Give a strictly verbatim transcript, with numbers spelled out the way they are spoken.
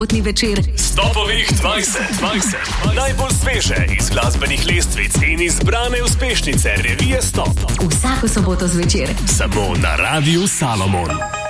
Sobotni večer. Stopovih dvajset dvajset. Najbolj sveže iz glasbenih lestvic in izbrane uspešnice revije Stop. Vsako soboto zvečer. Samo na Radiu Salomon.